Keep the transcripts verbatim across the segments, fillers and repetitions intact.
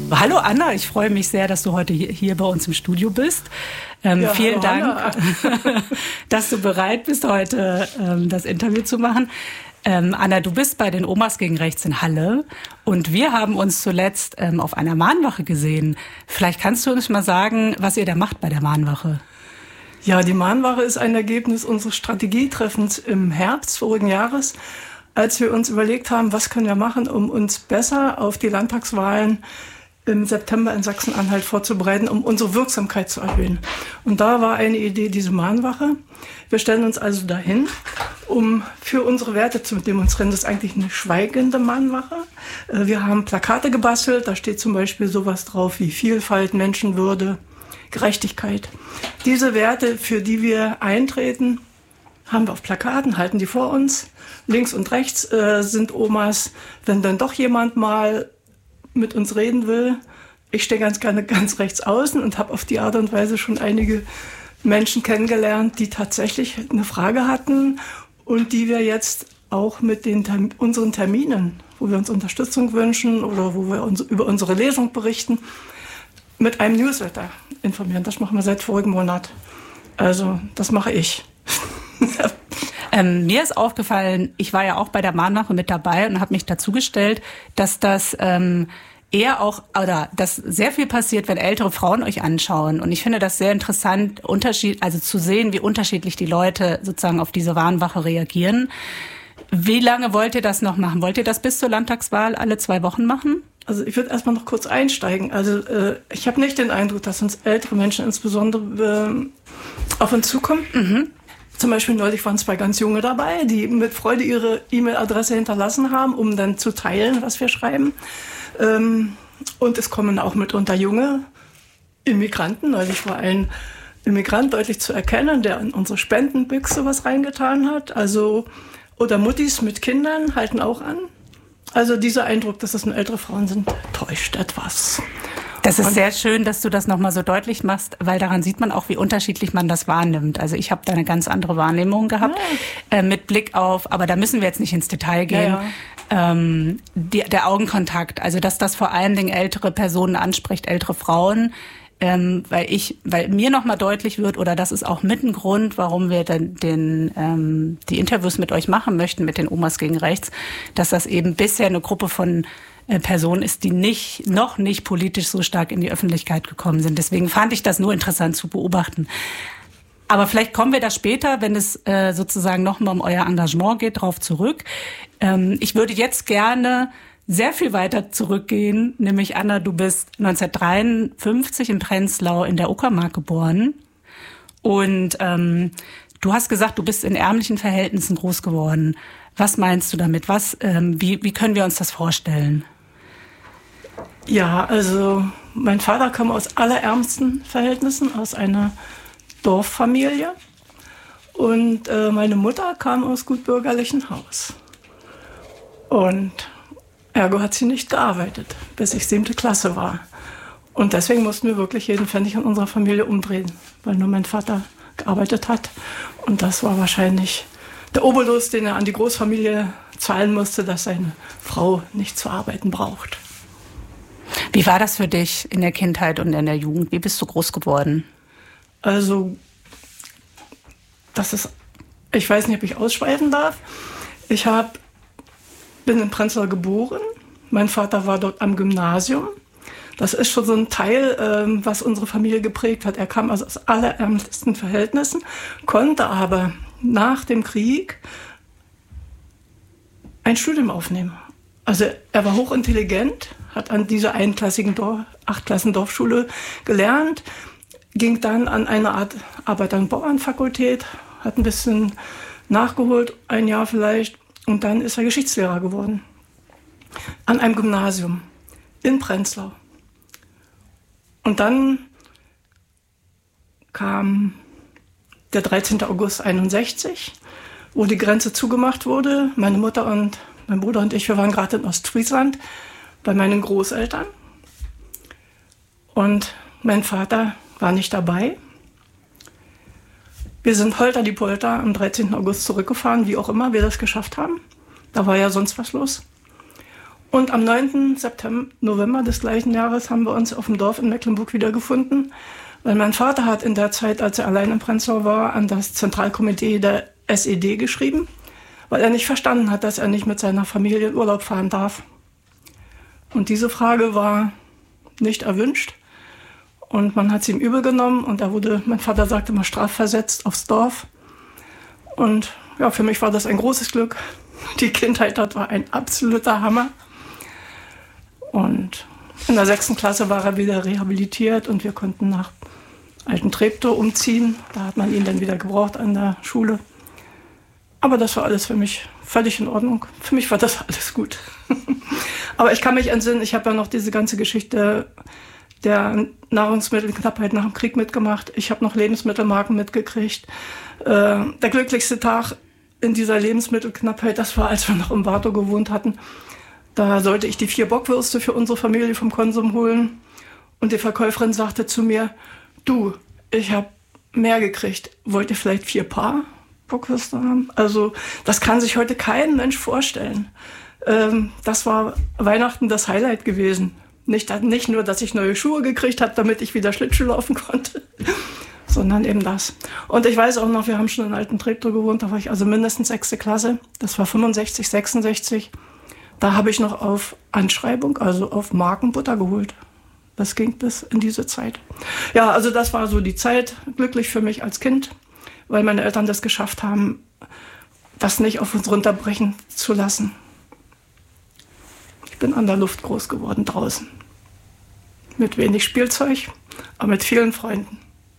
Hallo Anna, ich freue mich sehr, dass du heute hier bei uns im Studio bist. Ähm, ja, vielen Dank, dass du bereit bist, heute ähm, das Interview zu machen. Ähm, Anna, du bist bei den Omas gegen Rechts in Halle und wir haben uns zuletzt ähm, auf einer Mahnwache gesehen. Vielleicht kannst du uns mal sagen, was ihr da macht bei der Mahnwache? Ja, die Mahnwache ist ein Ergebnis unseres Strategietreffens im Herbst vorigen Jahres, als wir uns überlegt haben, was können wir machen, um uns besser auf die Landtagswahlen im September in Sachsen-Anhalt vorzubereiten, um unsere Wirksamkeit zu erhöhen. Und da war eine Idee, diese Mahnwache. Wir stellen uns also dahin, um für unsere Werte zu demonstrieren. Das ist eigentlich eine schweigende Mahnwache. Wir haben Plakate gebastelt, da steht zum Beispiel sowas drauf wie Vielfalt, Menschenwürde, Gerechtigkeit. Diese Werte, für die wir eintreten, haben wir auf Plakaten, halten die vor uns. Links und rechts äh, sind Omas. Wenn dann doch jemand mal mit uns reden will, ich stehe ganz gerne ganz rechts außen und habe auf die Art und Weise schon einige Menschen kennengelernt, die tatsächlich eine Frage hatten und die wir jetzt auch mit den Term- unseren Terminen, wo wir uns Unterstützung wünschen oder wo wir uns über unsere Lesung berichten, mit einem Newsletter informieren. Das machen wir seit vorigem Monat. Also das mache ich. Ähm, mir ist aufgefallen, ich war ja auch bei der Mahnwache mit dabei und habe mich dazugestellt, dass das ähm, eher auch, oder dass sehr viel passiert, wenn ältere Frauen euch anschauen. Und ich finde das sehr interessant, Unterschied, also zu sehen, wie unterschiedlich die Leute sozusagen auf diese Mahnwache reagieren. Wie lange wollt ihr das noch machen? Wollt ihr das bis zur Landtagswahl alle zwei Wochen machen? Also ich würde erstmal noch kurz einsteigen. Also äh, ich habe nicht den Eindruck, dass uns ältere Menschen insbesondere äh, auf uns zukommen. Mhm. Zum Beispiel neulich waren zwei ganz Junge dabei, die mit Freude ihre E-Mail-Adresse hinterlassen haben, um dann zu teilen, was wir schreiben. Und es kommen auch mitunter junge Immigranten. Neulich war ein Immigrant deutlich zu erkennen, der in unsere Spendenbüchse was reingetan hat. Also, oder Muttis mit Kindern halten auch an. Also dieser Eindruck, dass es nur ältere Frauen sind, täuscht etwas. Das ist sehr schön, dass du das nochmal so deutlich machst, weil daran sieht man auch, wie unterschiedlich man das wahrnimmt. Also ich habe da eine ganz andere Wahrnehmung gehabt, ja. äh, mit Blick auf, aber da müssen wir jetzt nicht ins Detail gehen, ja, ja. Ähm, die, der Augenkontakt. Also dass das vor allen Dingen ältere Personen anspricht, ältere Frauen, ähm, weil ich, weil mir nochmal deutlich wird, oder das ist auch mit ein Grund, warum wir dann den, ähm, die Interviews mit euch machen möchten, mit den Omas gegen Rechts, dass das eben bisher eine Gruppe von Person ist, die nicht, noch nicht politisch so stark in die Öffentlichkeit gekommen sind. Deswegen fand ich das nur interessant zu beobachten. Aber vielleicht kommen wir da später, wenn es äh, sozusagen nochmal um euer Engagement geht, drauf zurück. Ähm, ich würde jetzt gerne sehr viel weiter zurückgehen, nämlich Anna, du bist neunzehnhundertdreiundfünfzig in Prenzlau in der Uckermark geboren und ähm, du hast gesagt, du bist in ärmlichen Verhältnissen groß geworden. Was meinst du damit? Was, ähm, wie, wie können wir uns das vorstellen? Ja, also mein Vater kam aus allerärmsten Verhältnissen, aus einer Dorffamilie. Und äh, meine Mutter kam aus gutbürgerlichem Haus. Und ergo hat sie nicht gearbeitet, bis ich siebte Klasse war. Und deswegen mussten wir wirklich jeden Pfennig in unserer Familie umdrehen, weil nur mein Vater gearbeitet hat. Und das war wahrscheinlich der Obolus, den er an die Großfamilie zahlen musste, dass seine Frau nicht zu arbeiten braucht. Wie war das für dich in der Kindheit und in der Jugend? Wie bist du groß geworden? Also, das ist, ich weiß nicht, ob ich ausschweifen darf. Ich hab, bin in Prenzlau geboren. Mein Vater war dort am Gymnasium. Das ist schon so ein Teil, ähm, was unsere Familie geprägt hat. Er kam also aus allerärmsten Verhältnissen, konnte aber nach dem Krieg ein Studium aufnehmen. Also er war hochintelligent, hat an dieser einklassigen Dorf, Achtklassen-Dorfschule gelernt, ging dann an eine Art Arbeiter- und Bauernfakultät, hat ein bisschen nachgeholt, ein Jahr vielleicht, und dann ist er Geschichtslehrer geworden. An einem Gymnasium in Prenzlau. Und dann kam der dreizehnten August einundsechzig, wo die Grenze zugemacht wurde. Meine Mutter und mein Bruder und ich, wir waren gerade in Ostfriesland bei meinen Großeltern. Und mein Vater war nicht dabei. Wir sind holter die Polter am dreizehnten August zurückgefahren, wie auch immer wir das geschafft haben. Da war ja sonst was los. Und am neunten September, November des gleichen Jahres haben wir uns auf dem Dorf in Mecklenburg wiedergefunden, weil mein Vater hat in der Zeit, als er allein in Prenzlau war, an das Zentralkomitee der S E D geschrieben, weil er nicht verstanden hat, dass er nicht mit seiner Familie in Urlaub fahren darf. Und diese Frage war nicht erwünscht. Und man hat sie ihm übel genommen und er wurde, mein Vater sagte immer, strafversetzt aufs Dorf. Und ja, für mich war das ein großes Glück. Die Kindheit dort war ein absoluter Hammer. Und in der sechsten Klasse war er wieder rehabilitiert und wir konnten nach Alten-Treptow umziehen. Da hat man ihn dann wieder gebraucht an der Schule. Aber das war alles für mich völlig in Ordnung. Für mich war das alles gut. Aber ich kann mich entsinnen, ich habe ja noch diese ganze Geschichte der Nahrungsmittelknappheit nach dem Krieg mitgemacht. Ich habe noch Lebensmittelmarken mitgekriegt. Äh, der glücklichste Tag in dieser Lebensmittelknappheit, das war, als wir noch im Wartow gewohnt hatten. Da sollte ich die vier Bockwürste für unsere Familie vom Konsum holen. Und die Verkäuferin sagte zu mir, du, ich habe mehr gekriegt. Wollt ihr vielleicht vier Paar Bockwürste haben? Also das kann sich heute kein Mensch vorstellen. Ähm, das war Weihnachten das Highlight gewesen. Nicht, nicht nur, dass ich neue Schuhe gekriegt habe, damit ich wieder Schlittschuh laufen konnte, sondern eben das. Und ich weiß auch noch, wir haben schon in Alten-Treptow gewohnt, da war ich also mindestens sechste Klasse. Das war fünfundsechzig, sechsundsechzig. Da habe ich noch auf Anschreibung, also auf Marken Butter geholt. Das ging bis in diese Zeit. Ja, also das war so die Zeit, glücklich für mich als Kind, weil meine Eltern das geschafft haben, das nicht auf uns runterbrechen zu lassen. Ich bin an der Luft groß geworden draußen. Mit wenig Spielzeug, aber mit vielen Freunden.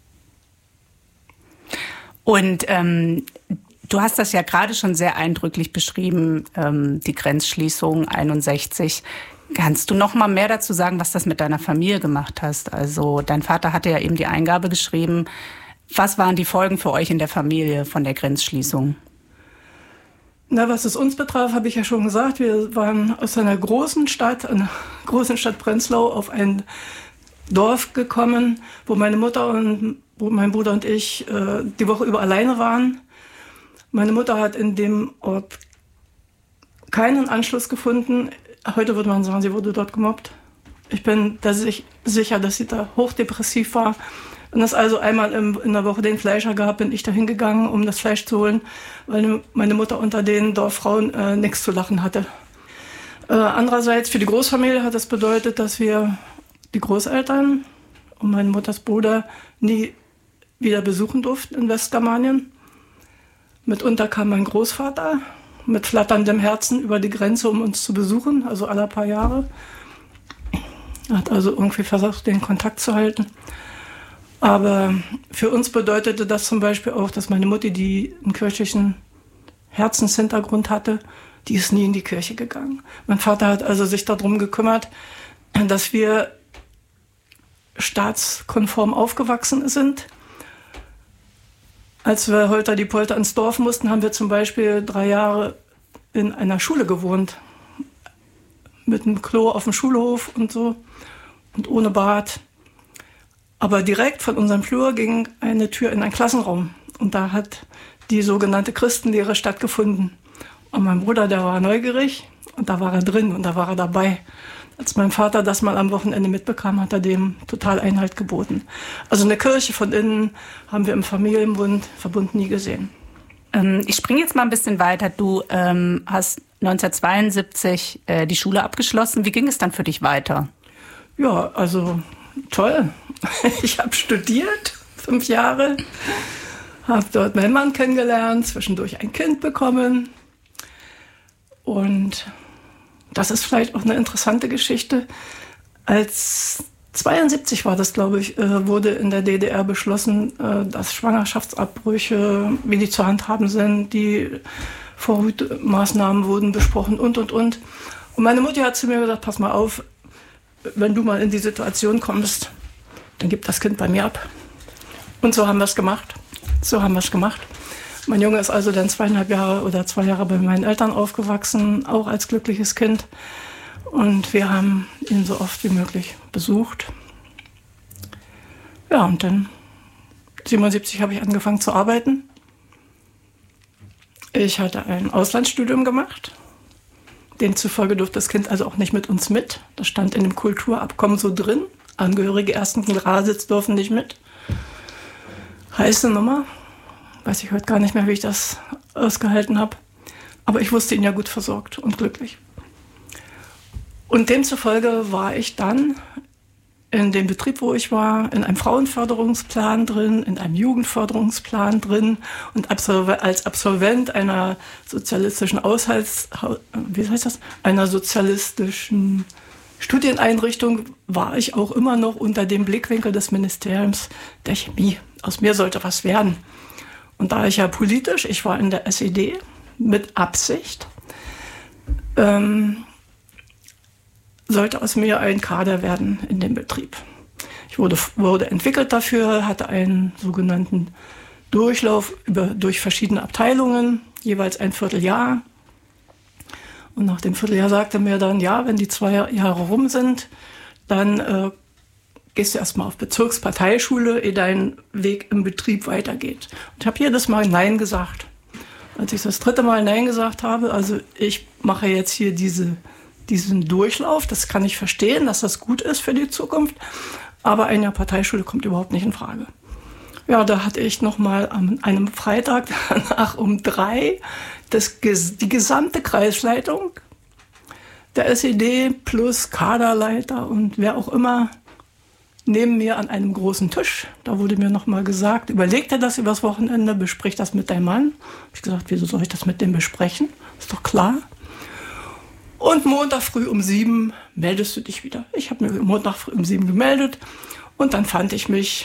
Und ähm, du hast das ja gerade schon sehr eindrücklich beschrieben, ähm, die Grenzschließung einundsechzig. Kannst du noch mal mehr dazu sagen, was das mit deiner Familie gemacht hast? Also dein Vater hatte ja eben die Eingabe geschrieben. Was waren die Folgen für euch in der Familie von der Grenzschließung? Na, was es uns betraf, habe ich ja schon gesagt, wir waren aus einer großen Stadt, einer großen Stadt Prenzlau, auf ein Dorf gekommen, wo meine Mutter und wo mein Bruder und ich äh, die Woche über alleine waren. Meine Mutter hat in dem Ort keinen Anschluss gefunden. Heute würde man sagen, sie wurde dort gemobbt. Ich bin da sich, sicher, dass sie da hochdepressiv war. Und es also einmal im, in der Woche den Fleischer gab, bin ich da hingegangen, um das Fleisch zu holen, weil meine Mutter unter den Dorffrauen äh, nichts zu lachen hatte. Äh, andererseits für die Großfamilie hat das bedeutet, dass wir die Großeltern und meine Mutters Bruder nie wieder besuchen durften in Westgermanien. Mitunter kam mein Großvater mit flatterndem Herzen über die Grenze, um uns zu besuchen, also alle paar Jahre. Er hat also irgendwie versucht, den Kontakt zu halten. Aber für uns bedeutete das zum Beispiel auch, dass meine Mutti, die einen kirchlichen Herzenshintergrund hatte, die ist nie in die Kirche gegangen. Mein Vater hat also sich darum gekümmert, dass wir staatskonform aufgewachsen sind. Als wir Holter die Polter ins Dorf mussten, haben wir zum Beispiel drei Jahre in einer Schule gewohnt. Mit einem Klo auf dem Schulhof und so und ohne Bad. Aber direkt von unserem Flur ging eine Tür in einen Klassenraum. Und da hat die sogenannte Christenlehre stattgefunden. Und mein Bruder, der war neugierig und da war er drin und da war er dabei. Als mein Vater das mal am Wochenende mitbekam, hat er dem total Einhalt geboten. Also eine Kirche von innen haben wir im Familienbund Verbund nie gesehen. Ähm, ich springe jetzt mal ein bisschen weiter. Du ähm, hast neunzehnhundertzweiundsiebzig äh, die Schule abgeschlossen. Wie ging es dann für dich weiter? Ja, also toll. Ich habe studiert, fünf Jahre, habe dort meinen Mann kennengelernt, zwischendurch ein Kind bekommen. Und das ist vielleicht auch eine interessante Geschichte. Als zweiundsiebzig war das, glaube ich, wurde in der D D R beschlossen, dass Schwangerschaftsabbrüche, wie die zu handhaben sind, die Vorhutmaßnahmen wurden besprochen und, und, und. Und meine Mutter hat zu mir gesagt, pass mal auf, wenn du mal in die Situation kommst, dann gib das Kind bei mir ab. Und so haben wir es gemacht. So haben wir es gemacht. Mein Junge ist also dann zweieinhalb Jahre oder zwei Jahre bei meinen Eltern aufgewachsen, auch als glückliches Kind. Und wir haben ihn so oft wie möglich besucht. Ja, und dann siebenundsiebzig habe ich angefangen zu arbeiten. Ich hatte ein Auslandsstudium gemacht. Demzufolge durfte das Kind also auch nicht mit uns mit. Das stand in dem Kulturabkommen so drin. Angehörige ersten Grades dürfen nicht mit. Heiße Nummer. Weiß ich heute gar nicht mehr, wie ich das ausgehalten habe. Aber ich wusste ihn ja gut versorgt und glücklich. Und demzufolge war ich dann in dem Betrieb, wo ich war, in einem Frauenförderungsplan drin, in einem Jugendförderungsplan drin und absolve- als Absolvent einer sozialistischen Haushalts, wie heißt das? Einer sozialistischen Studieneinrichtung war ich auch immer noch unter dem Blickwinkel des Ministeriums der Chemie. Aus mir sollte was werden. Und da ich ja politisch, ich war in der S E D mit Absicht, ähm, sollte aus mir ein Kader werden in dem Betrieb. Ich wurde, wurde entwickelt dafür, hatte einen sogenannten Durchlauf über, durch verschiedene Abteilungen, jeweils ein Vierteljahr. Und nach dem Vierteljahr sagte mir dann, ja, wenn die zwei Jahre rum sind, dann äh, gehst du erstmal auf Bezirksparteischule, ehe dein Weg im Betrieb weitergeht. Und ich habe jedes Mal Nein gesagt. Als ich das dritte Mal Nein gesagt habe, also ich mache jetzt hier diese diesen Durchlauf, das kann ich verstehen, dass das gut ist für die Zukunft, aber eine Parteischule kommt überhaupt nicht in Frage. Ja, da hatte ich noch mal an einem Freitag danach um drei das, die gesamte Kreisleitung der S E D plus Kaderleiter und wer auch immer neben mir an einem großen Tisch. Da wurde mir noch mal gesagt, überleg dir das übers Wochenende, besprich das mit deinem Mann. Hab ich gesagt, wieso soll ich das mit dem besprechen? Ist doch klar. Und Montag früh um sieben meldest du dich wieder. Ich habe mir Montag früh um sieben gemeldet und dann fand ich mich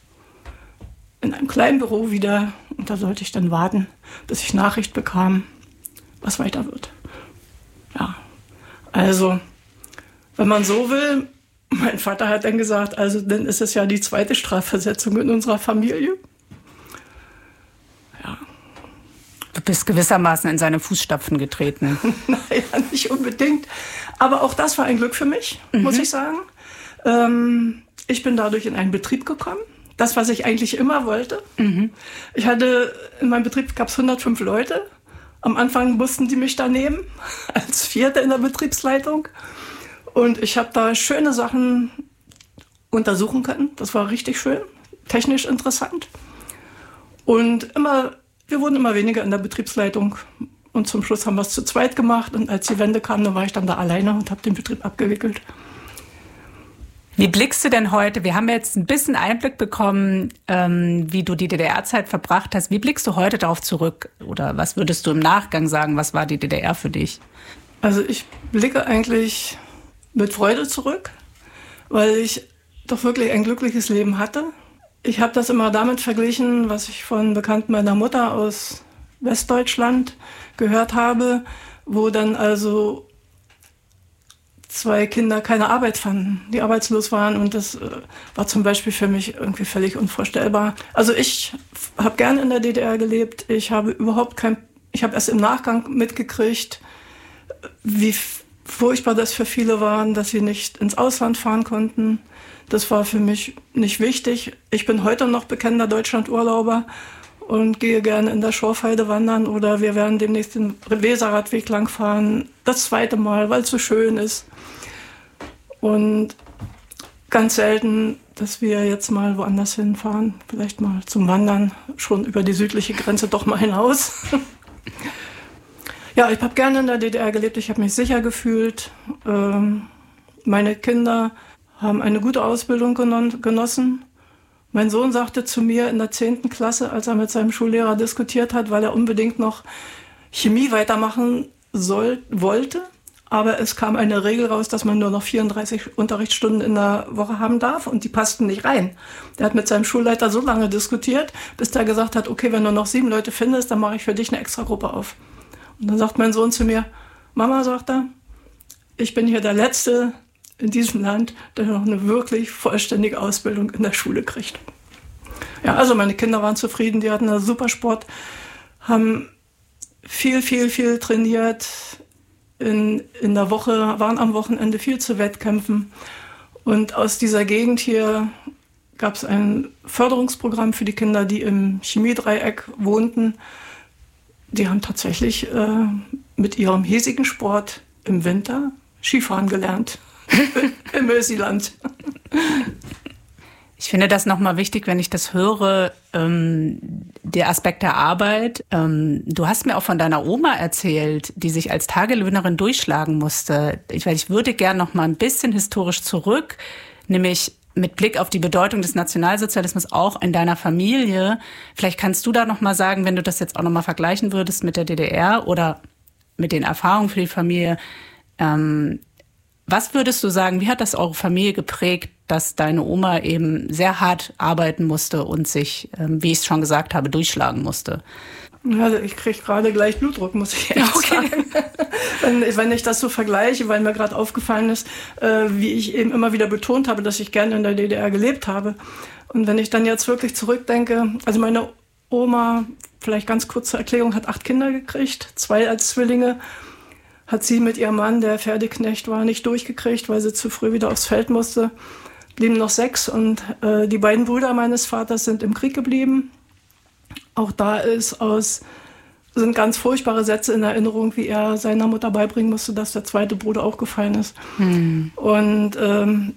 in einem kleinen Büro wieder und da sollte ich dann warten, bis ich Nachricht bekam, was weiter wird. Ja, also, wenn man so will, mein Vater hat dann gesagt, also dann ist es ja die zweite Strafversetzung in unserer Familie. Ja. Du bist gewissermaßen in seine Fußstapfen getreten. Naja, nicht unbedingt. Aber auch das war ein Glück für mich, mhm. muss ich sagen. Ähm, ich bin dadurch in einen Betrieb gekommen. Das, was ich eigentlich immer wollte. Mhm. Ich hatte, in meinem Betrieb gab es hundertfünf Leute. Am Anfang mussten die mich da nehmen, als Vierte in der Betriebsleitung. Und ich habe da schöne Sachen untersuchen können. Das war richtig schön, technisch interessant. Und immer, wir wurden immer weniger in der Betriebsleitung. Und zum Schluss haben wir es zu zweit gemacht. Und als die Wende kam, dann war ich dann da alleine und habe den Betrieb abgewickelt. Wie blickst du denn heute? Wir haben jetzt ein bisschen Einblick bekommen, ähm, wie du die D D R-Zeit verbracht hast. Wie blickst du heute darauf zurück? Oder was würdest du im Nachgang sagen? Was war die D D R für dich? Also ich blicke eigentlich mit Freude zurück, weil ich doch wirklich ein glückliches Leben hatte. Ich habe das immer damit verglichen, was ich von Bekannten meiner Mutter aus Westdeutschland gehört habe, wo dann also zwei Kinder keine Arbeit fanden, die arbeitslos waren. Und das äh, war zum Beispiel für mich irgendwie völlig unvorstellbar. Also ich habe gerne in der D D R gelebt. Ich habe überhaupt kein, ich habe erst im Nachgang mitgekriegt, wie furchtbar das für viele war, dass sie nicht ins Ausland fahren konnten. Das war für mich nicht wichtig. Ich bin heute noch bekennender Deutschlandurlauber und gehe gerne in der Schorfheide wandern oder wir werden demnächst den Weserradweg langfahren. Das zweite Mal, weil es so schön ist. Und ganz selten, dass wir jetzt mal woanders hinfahren, vielleicht mal zum Wandern, schon über die südliche Grenze doch mal hinaus. Ja, ich habe gerne in der D D R gelebt, ich habe mich sicher gefühlt. Ähm, meine Kinder haben eine gute Ausbildung genossen. Mein Sohn sagte zu mir in der zehnten Klasse, als er mit seinem Schullehrer diskutiert hat, weil er unbedingt noch Chemie weitermachen soll, wollte. Aber es kam eine Regel raus, dass man nur noch vierunddreißig Unterrichtsstunden in der Woche haben darf und die passten nicht rein. Der hat mit seinem Schulleiter so lange diskutiert, bis der gesagt hat, okay, wenn du noch sieben Leute findest, dann mache ich für dich eine Extragruppe auf. Und dann sagt mein Sohn zu mir, Mama, sagt er, ich bin hier der Letzte in diesem Land, der noch eine wirklich vollständige Ausbildung in der Schule kriegt. Ja, also meine Kinder waren zufrieden, die hatten einen super Sport, haben viel, viel, viel trainiert, in, in der Woche, waren am Wochenende viel zu Wettkämpfen. Und aus dieser Gegend hier gab es ein Förderungsprogramm für die Kinder, die im Chemiedreieck wohnten. Die haben tatsächlich äh, mit ihrem hiesigen Sport im Winter Skifahren gelernt. Im Ösiland. Ich finde das nochmal wichtig, wenn ich das höre, ähm, der Aspekt der Arbeit. Ähm, du hast mir auch von deiner Oma erzählt, die sich als Tagelöhnerin durchschlagen musste. Ich, ich würde gerne noch mal ein bisschen historisch zurück, nämlich mit Blick auf die Bedeutung des Nationalsozialismus auch in deiner Familie. Vielleicht kannst du da noch mal sagen, wenn du das jetzt auch noch mal vergleichen würdest mit der D D R oder mit den Erfahrungen für die Familie, ähm, was würdest du sagen, wie hat das eure Familie geprägt, dass deine Oma eben sehr hart arbeiten musste und sich, wie ich es schon gesagt habe, durchschlagen musste? Ja, ich kriege gerade gleich Blutdruck, muss ich ehrlich okay. sagen. wenn, wenn ich das so vergleiche, weil mir gerade aufgefallen ist, äh, wie ich eben immer wieder betont habe, dass ich gerne in der D D R gelebt habe. Und wenn ich dann jetzt wirklich zurückdenke, also meine Oma, vielleicht ganz kurz zur Erklärung, hat acht Kinder gekriegt, zwei als Zwillinge. Hat sie mit ihrem Mann, der Pferdeknecht war, nicht durchgekriegt, weil sie zu früh wieder aufs Feld musste. Blieben noch sechs und äh, die beiden Brüder meines Vaters sind im Krieg geblieben. Auch da ist aus, sind ganz furchtbare Sätze in Erinnerung, wie er seiner Mutter beibringen musste, dass der zweite Bruder auch gefallen ist. Hm. Und ähm,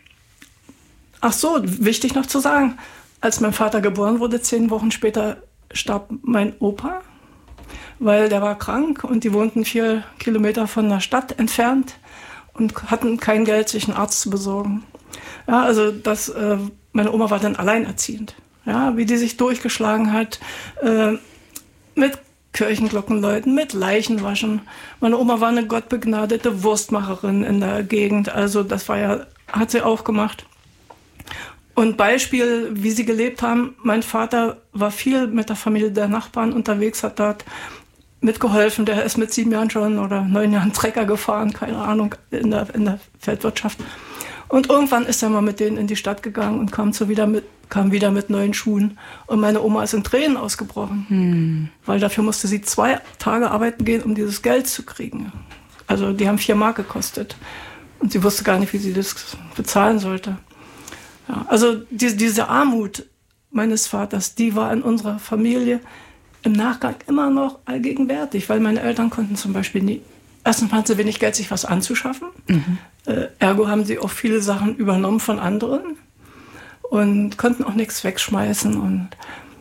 ach so, wichtig noch zu sagen, als mein Vater geboren wurde, zehn Wochen später starb mein Opa, weil der war krank und die wohnten vier Kilometer von der Stadt entfernt und hatten kein Geld, sich einen Arzt zu besorgen. Ja, also das, äh, meine Oma war dann alleinerziehend. Ja, wie die sich durchgeschlagen hat äh, mit Kirchenglockenläuten, mit Leichenwaschen. Meine Oma war eine gottbegnadete Wurstmacherin in der Gegend, also das war ja, hat sie auch gemacht. Und Beispiel, wie sie gelebt haben, mein Vater war viel mit der Familie der Nachbarn unterwegs, hat dort mitgeholfen. Der ist mit sieben Jahren schon oder neun Jahren Trecker gefahren, keine Ahnung, in der, in der Feldwirtschaft. Und irgendwann ist er mal mit denen in die Stadt gegangen und kam, so wieder, mit, kam wieder mit neuen Schuhen. Und meine Oma ist in Tränen ausgebrochen, hm. weil dafür musste sie zwei Tage arbeiten gehen, um dieses Geld zu kriegen. Also die haben vier Mark gekostet. Und sie wusste gar nicht, wie sie das bezahlen sollte. Ja, also die, diese Armut meines Vaters, die war in unserer Familie im Nachgang immer noch allgegenwärtig, weil meine Eltern konnten zum Beispiel nie, erstens hatten sie wenig Geld, sich was anzuschaffen. Mhm. Äh, ergo haben sie auch viele Sachen übernommen von anderen und konnten auch nichts wegschmeißen. Und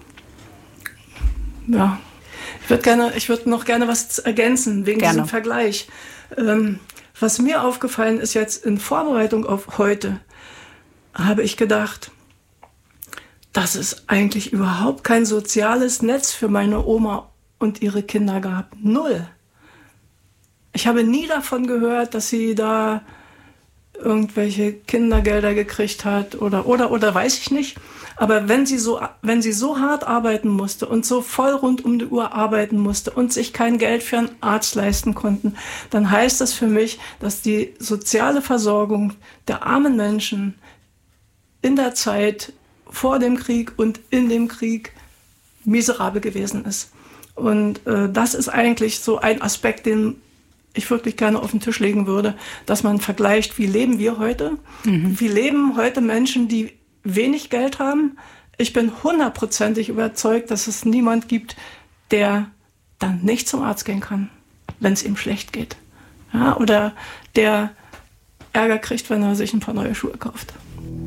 ja, ich würde gerne, ich würde noch gerne was ergänzen wegen gerne. Diesem Vergleich. Ähm, was mir aufgefallen ist jetzt in Vorbereitung auf heute, habe ich gedacht, dass es eigentlich überhaupt kein soziales Netz für meine Oma und ihre Kinder gab. Null. Ich habe nie davon gehört, dass sie da irgendwelche Kindergelder gekriegt hat oder, oder, oder weiß ich nicht. Aber wenn sie so, wenn sie so hart arbeiten musste und so voll rund um die Uhr arbeiten musste und sich kein Geld für einen Arzt leisten konnten, dann heißt das für mich, dass die soziale Versorgung der armen Menschen in der Zeit vor dem Krieg und in dem Krieg miserabel gewesen ist. Und äh, das ist eigentlich so ein Aspekt, den ich wirklich gerne auf den Tisch legen würde, dass man vergleicht, wie leben wir heute? Mhm. Wie leben heute Menschen, die wenig Geld haben? Ich bin hundertprozentig überzeugt, dass es niemand gibt, der dann nicht zum Arzt gehen kann, wenn es ihm schlecht geht. Ja, oder der Ärger kriegt, wenn er sich ein paar neue Schuhe kauft.